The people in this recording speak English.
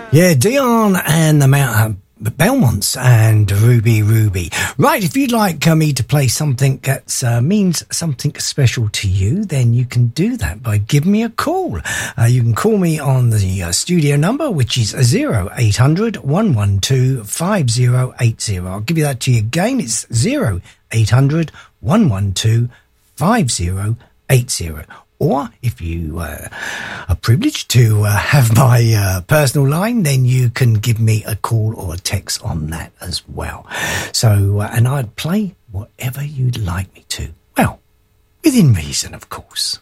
Yeah, Dion and the Belmonts and Ruby Ruby. Right, if you'd like me to play something that means something special to you, then you can do that by giving me a call. You can call me on the studio number, which is 0800 112 5080. I'll give you that to you again. It's 0800 112 5080. Or if you are privileged to have my personal line, then you can give me a call or a text on that as well. So, and I'd play whatever you'd like me to. Well, within reason, of course.